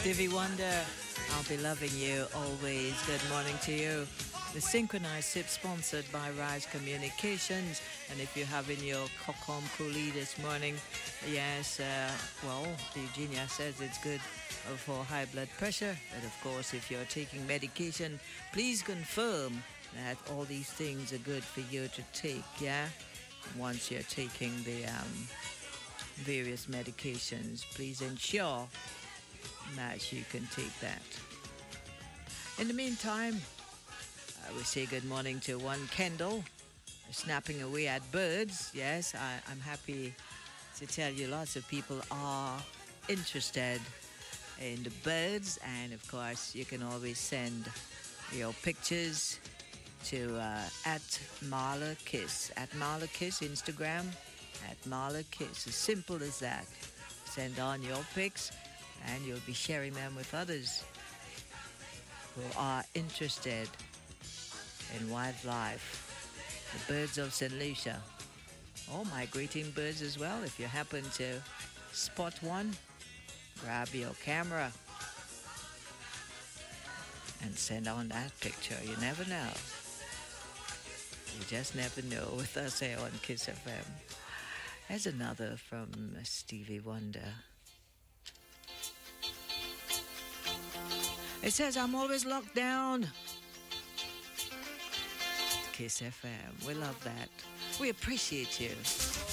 Stevie Wonder, I'll be loving you always. Good morning to you. The Synchronized Sip sponsored by Rise Communications. And if you're having your Kokom Kuli this morning, yes, Eugenia says it's good for high blood pressure. But of course, if you're taking medication, please confirm that all these things are good for you to take, yeah? Once you're taking the various medications, please ensure that you can take that. In the meantime, I will say good morning to one Kendall, snapping away at birds. Yes, I'm happy to tell you lots of people are interested in the birds, and of course you can always send your pictures to at Marla Kiss, Instagram, at Marla Kiss. As simple as that. Send on your pics and you'll be sharing them with others who are interested in wildlife. The birds of St. Lucia, or migrating birds as well. If you happen to spot one, grab your camera and send on that picture. You never know. You just never know with us here on Kiss FM. There's another from Stevie Wonder. It says, I'm always locked down. Kiss FM. We love that. We appreciate you.